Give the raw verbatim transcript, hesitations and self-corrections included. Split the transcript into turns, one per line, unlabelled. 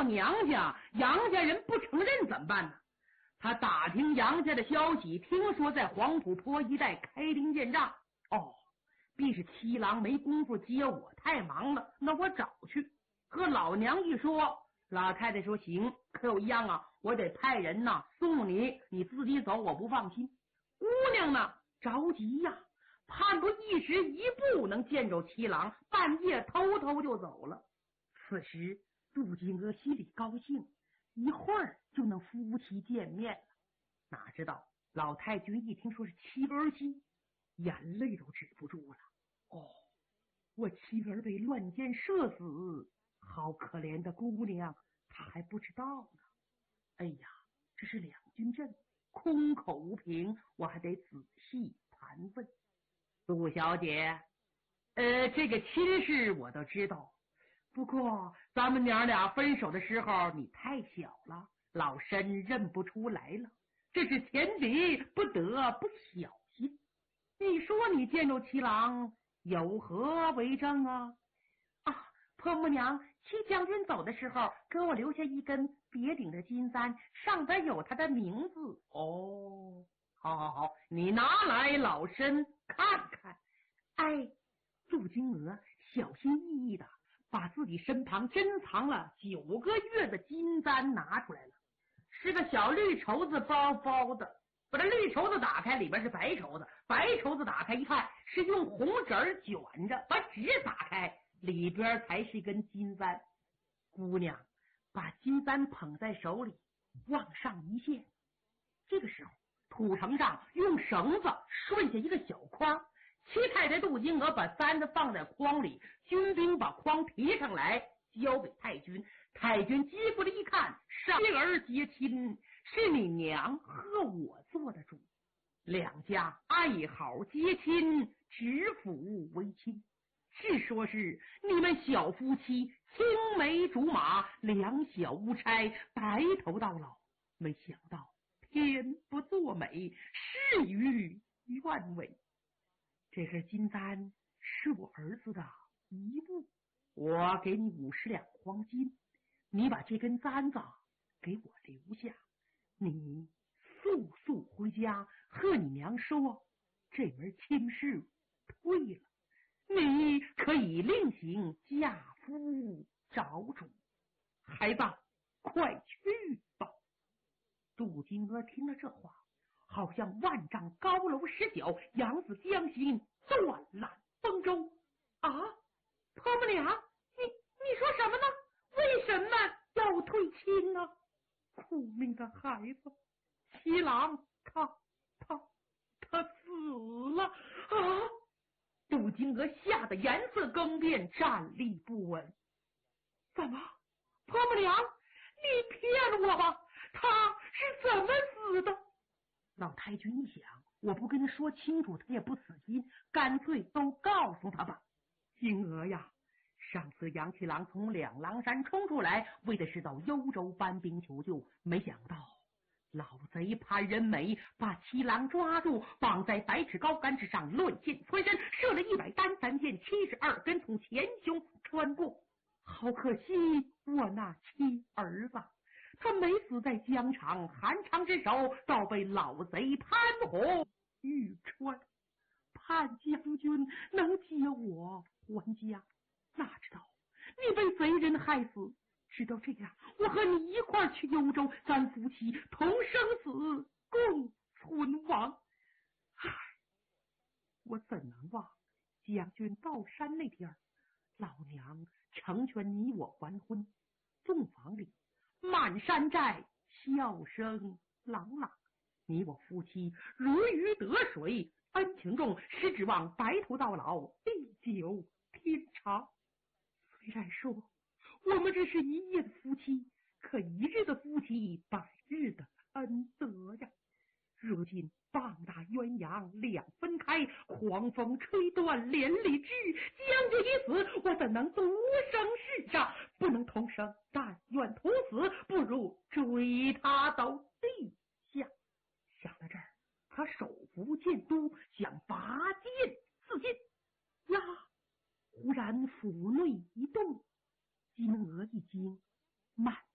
娘家，杨家人不承认怎么办呢？他打听杨家的消息，听说在黄土坡一带开兵建仗。哦，必是七郎没工夫接我，太忙了，那我找去。和老娘一说，老太太说行，可有一样啊，我得派人呐送你，你自己走我不放心。姑娘呢着急呀，盼不一时一步能见着七郎，半夜偷偷就走了。此时杜金娥心里高兴，一会儿就能夫妻见面了。哪知道老太君一听说是妻儿媳，眼泪都止不住了。哦，我妻儿被乱箭射死，好可怜的姑娘，她还不知道呢。哎呀，这是两军阵，空口无凭，我还得仔细盘问。杜小姐，呃，这个亲事我都知道，不过咱们娘俩分手的时候你太小了，老身认不出来了，这是前敌不得不小心。你说你见着七郎有何为证啊？啊，婆母娘，七将军走的时候给我留下一根别顶的金簪，上边有他的名字。哦，好好好，你拿来老身看看。哎，杜金娥小心翼翼的把自己身旁珍藏了九个月的金簪拿出来了，是个小绿绸子包包的。把这绿绸子打开，里边是白绸子，白绸子打开一看，是用红纸卷着，把纸打开，里边才是一根金簪。姑娘把金簪捧在手里，往上一献。这个时候土城上用绳子顺下一个小筐，七太太杜金娥把簪子放在筐里，军兵把筐提上来交给太君。太君接过来一看，上儿结亲，是你娘和我做的主，两家爱好结亲，指腹为亲，是说是你们小夫妻青梅竹马，两小无猜，白头到老。没想到天不作美，事与愿违。这根金簪是我儿子的遗物，我给你五十两黄金，你把这根簪子给我留下，你速速回家和你娘说，这门亲事退了，你可以另行嫁夫找主。孩子，快去吧。杜金娥听了这话，好像万丈高楼失脚，扬子江心，断缆风舟。啊，婆母娘，你你说什么呢？为什么要退亲呢？苦命的孩子，七郎他他他死了啊！杜金娥吓得颜色更变，站立不稳。怎么，婆母娘，你骗我吧？他是怎么死的？老太君一想，我不跟他说清楚，他也不死心，干脆都告诉他吧。金娥呀，上次杨七郎从两狼山冲出来，为的是到幽州搬兵求救，没想到老贼潘仁美把七郎抓住，绑在百尺高杆之上，乱箭穿身，射了一百单三箭，七十二根从前胸穿过。好可惜我那亲儿子，他没死在疆场，韩昌之手，倒被老贼潘洪玉川。潘将军能接我还家，哪知道你被贼人害死。知道这样，我和你一块去幽州，咱夫妻同生死，共存亡。唉，我怎能忘将军到山那天，老娘成全你我还婚，洞房里满山寨，笑声朗朗，你我夫妻如鱼得水，恩情重，是指望白头到老，地久天长。虽然说我们这是一夜的夫妻，可一日的夫妻，百日的恩德呀。如今棒打鸳鸯两分开，狂风吹断连理枝，将军已死，我怎能独生世上？不能同生，但愿同死，不如追他走